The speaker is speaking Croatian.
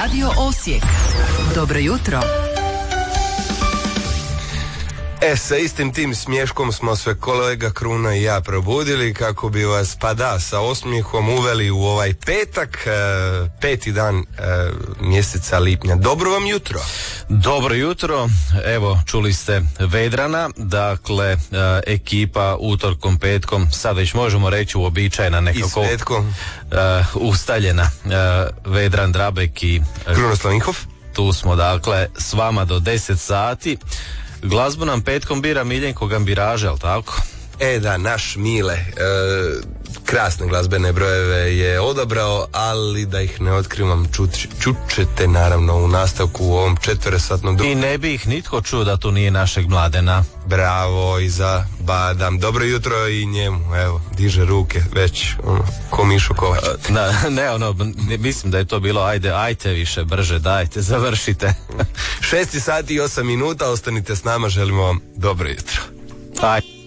Radio Osijek. Dobro jutro. Sa istim tim smješkom smo sve kolega Kruna i ja probudili kako bi vas, pa da, sa osmijehom uveli u ovaj petak, peti dan mjeseca lipnja. Dobro vam jutro. Dobro jutro, evo čuli ste Vedrana, dakle ekipa utorkom, petkom, sad već možemo reći uobičajena nekako ustaljena, Vedran Drabek i Krunoslav Inhof. Tu smo dakle s vama do 10 sati. Glazbu nam petkom bira Miljenko Gambiraže, jel tako? Da, naš Mile, krasne glazbene brojeve je odabrao, ali da ih ne otkrivam, čućete naravno u nastavku u ovom četveresatnom drugu. I ne bi ih nitko čuo da tu nije našeg Mladena. Bravo, i za Badam. Dobro jutro i njemu, evo, diže ruke već, ko Mišo Kovač. Mislim da je to bilo ajte više, brže, dajte, završite. 6 sati i 8 minuta, ostanite s nama, želimo vam dobro jutro. Ajde.